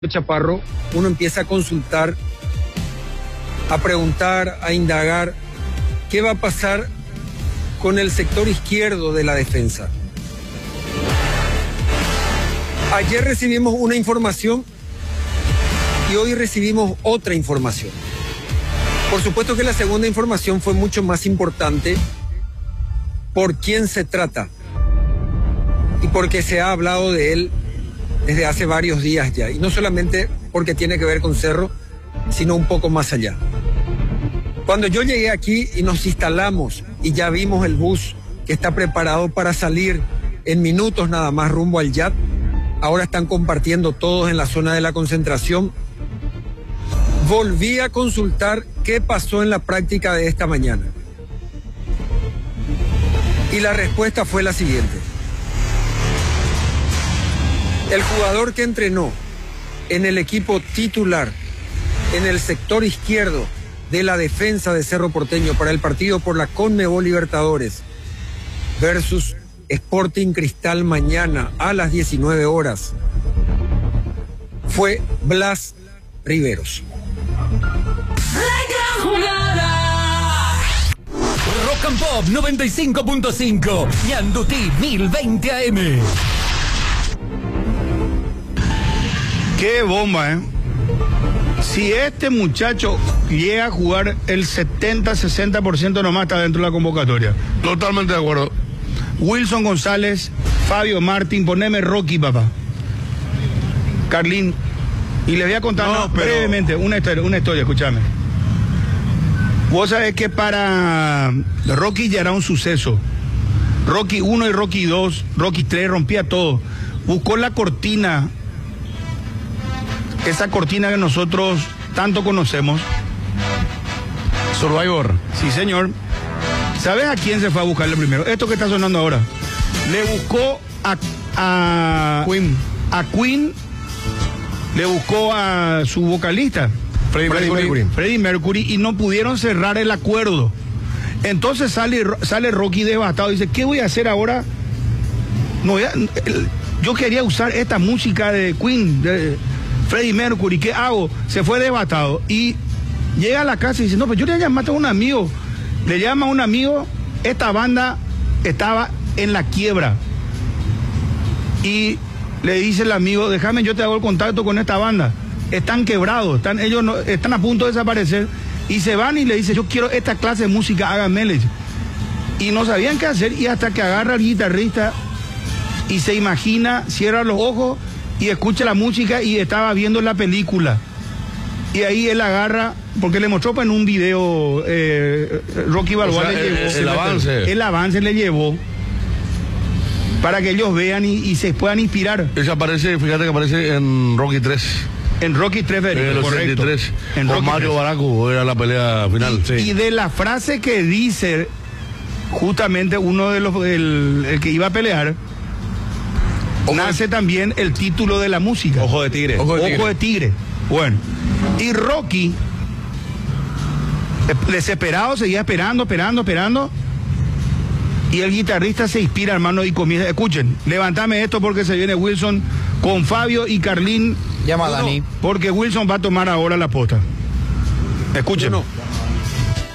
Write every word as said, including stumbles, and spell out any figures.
Chaparro, uno empieza a consultar, a preguntar, a indagar qué va a pasar con el sector izquierdo de la defensa. Ayer recibimos una información y hoy recibimos otra información. Por supuesto que la segunda información fue mucho más importante por quién se trata y porque se ha hablado de él desde hace varios días ya, y no solamente porque tiene que ver con Cerro, sino un poco más allá. Cuando yo llegué aquí y nos instalamos y ya vimos el bus que está preparado para salir en minutos nada más rumbo al Y A T, ahora están compartiendo todos en la zona de la concentración, volví a consultar qué pasó en la práctica de esta mañana. Y la respuesta fue la siguiente. El jugador que entrenó en el equipo titular, en el sector izquierdo de la defensa de Cerro Porteño para el partido por la Conmebol Libertadores versus Sporting Cristal mañana a las diecinueve horas, fue Blas Riveros. La jugada. Rock and Pop noventa y cinco punto cinco y Anduti mil veinte A M. Qué bomba, ¿eh? Si este muchacho llega a jugar el setenta sesenta por ciento nomás está dentro de la convocatoria. Totalmente de acuerdo. Wilson González, Fabio Martín, poneme Rocky, papá. Carlín. Y les voy a contar no, no, pero... brevemente una historia, una historia, escúchame. Vos sabés que para Rocky ya era un suceso. Rocky uno y Rocky dos, Rocky tres rompía todo. Buscó la cortina, esa cortina que nosotros tanto conocemos. Survivor. Sí, señor. ¿Sabes a quién se fue a buscarle primero? Esto que está sonando ahora. Le buscó a, a Queen. A Queen. Le buscó a su vocalista, Freddie Mercury. Mercury. Freddie Mercury, y no pudieron cerrar el acuerdo. Entonces sale, sale Rocky devastado y dice, ¿qué voy a hacer ahora? No voy a, yo quería usar esta música de Queen, de Freddie Mercury, ¿qué hago? Se fue devastado y llega a la casa y dice, no, pues yo le llamaste a un amigo. Le llama a un amigo, esta banda estaba en la quiebra. Y le dice el amigo, déjame, yo te hago el contacto con esta banda. Están quebrados, están, ellos no, están a punto de desaparecer. Y se van y le dice, yo quiero esta clase de música, háganmele. Y no sabían qué hacer, y hasta que agarra al guitarrista y se imagina, cierra los ojos y escucha la música y estaba viendo la película. Y ahí él agarra, porque le mostró pues, en un video, eh, Rocky Balboa, o sea, le el, llevó. El, el avance. El avance le llevó para que ellos vean y, y se puedan inspirar. Ese aparece, fíjate que aparece en Rocky tres. En Rocky tres, en el correcto. ochenta y tres. En con Rocky Mario tres. Baracu era la pelea final. Y, sí. y de la frase que dice justamente uno de los, el, el que iba a pelear, Ojo nace de... también el título de la música. Ojo de tigre. Ojo de tigre. Ojo de tigre. Bueno, y Rocky, desesperado, seguía esperando, esperando, esperando. Y el guitarrista se inspira, hermano, y comienza. Escuchen, levántame esto porque se viene Wilson con Fabio y Carlín. Llama a Dani. Porque Wilson va a tomar ahora la posta. Escuchen. No.